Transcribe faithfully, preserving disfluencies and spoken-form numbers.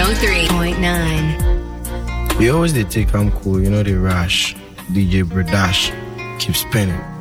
oh three point nine. We always they take I'm cool, you know the rush. D J Bradash keep spinning.